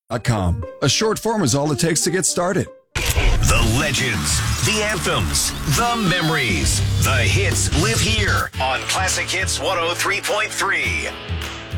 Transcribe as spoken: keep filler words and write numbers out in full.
Com. A short form is all it takes to get started. The legends, the anthems, the memories, the hits live here on Classic Hits one oh three point three.